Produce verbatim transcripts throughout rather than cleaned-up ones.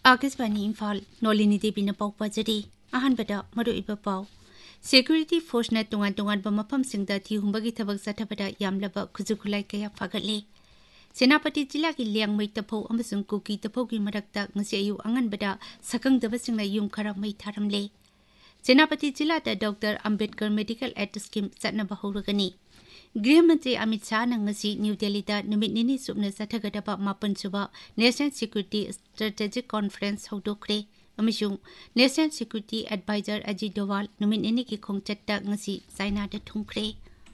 आकाशवाणी इम्फाल नोलिनी देवीना पाउ पाजरी अहनबदा मरुइबा पाउ सेक्यूरिटी फोर्सना तोंगान तोंगानबा मफमसिंगदा थिहुंबगी थबक चथबदा यामलबा खुजुखुलाई कया फागतले सेनापति जिला की लियांगमई तफौ अमसुंग कुकी तफौ की मरक्ता ngasi ayu anganbada sakangdabasingna yum khara mai tharamle सेनापति जिला दा doctor Ambedkar medical aid scheme चटनबा हौरगनी गृह मंत्री अमित शाह नंगसी न्यू दिल्ली दा नुमित निनी सुबना चथगदबा मापन सुबा national security strategic conference हौदोखरे अमिसुंग national security adviser Ajit Doval नुमित निनी की खोंगचट्टा ngasi चाइना दा थुंखरे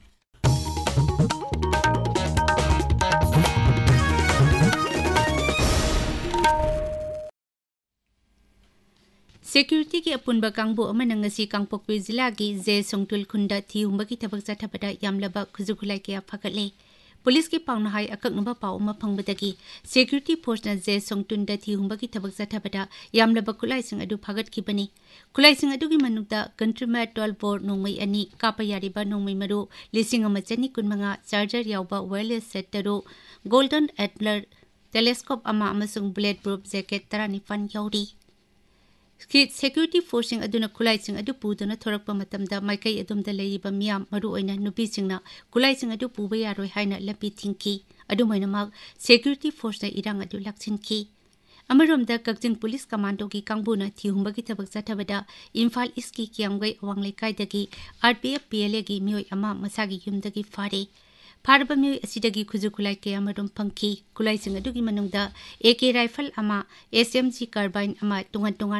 सेक्यूरिटी की अपुनबा कांगबो अमन ngasi कांगपोकपी जिला की जे सोंगतुल खुंदा थिहुंबगी थबक चथबदा यामलबा खुजुखुलाई कया फगतले पुलिस की पाउनहाई अककनबा पाउ अमा फंगबदगी सेक्यूरिटी फोर्सना जे सोंगतुंदा थिहुंबगी थबक चथबदा यामलबा खुलाइसिंग अदु फगतखिबनी खुलाइसिंग अदुगी मनुक्ता कंट्रीमा ट्वेल्व बोर्ड नोंमई अनि कापा यारिबा नोंमई मरु लिसिंग अमा चनी कुनमंगा चार्जर यावबा वायरलेस सेट तरो गोल्डन एडलर टेलीस्कोप अमा अमसुंग bullet proof jacket तरानिफान यावरी security forcing अदुना खुलाइसिंग अदु पुदुना थोरकपा मतमदा माइकई अदुमदा लेरिबा मियाम मरु ओइना नुपीसिंगना खुलाइसिंग अदु पुबा यारोय हाइना लपि थिंकी अदुमैनमक सेक्यूरिटी फोर्सना इरांग अदु लक्सिनकी अमरोमदा कक्जिंग पुलिस कमांडो की कांगबुना थिहुंबगी थबक चथबदा इम्फाल ईस्ट की कियांगई अवांग लेकाइदगी आरपीएफ पीएलए की मियोय अमा मसागी युमदगी फारे फारबा मियोय असिदगी खुजुखुलाई कया मरुम फंकी खुलाइसिंग अदुगी मनुंगदा एके राइफल अमा एसएमजी कार्बाइन अमा तोंगन तोंगन